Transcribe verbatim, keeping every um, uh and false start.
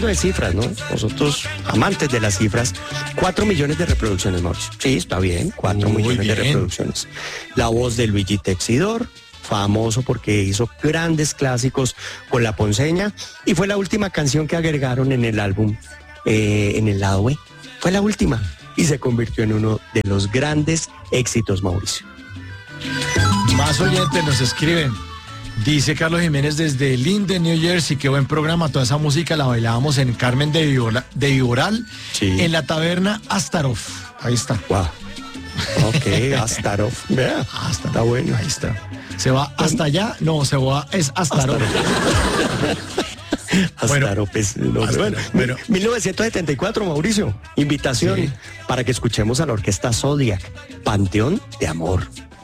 de cifras, ¿no? Nosotros, amantes de las cifras, cuatro millones de reproducciones, Mauricio. Sí, está bien, cuatro Muy millones bien. de reproducciones. La voz de Luigi Texidor, famoso porque hizo grandes clásicos con La Ponceña, y fue la última canción que agregaron en el álbum, eh, en el lado B. Fue la última, y se convirtió en uno de los grandes éxitos, Mauricio. Más oyentes nos escriben. Dice Carlos Jiménez desde Linden, New Jersey, qué buen programa, toda esa música la bailábamos en Carmen de, Viola, de Viboral, Sí. en la taberna Astarov. Ahí está. Wow. Ok, Astarov. Vea, Hasta, está bueno. Ahí está. ¿Se va hasta allá? No, se va, es Astarov. Bueno, Astarov es el nombre. Astarov, Bueno, bueno. mil novecientos setenta y cuatro, Mauricio. Invitación Sí. para que escuchemos a la orquesta Zodiac, Panteón de Amor.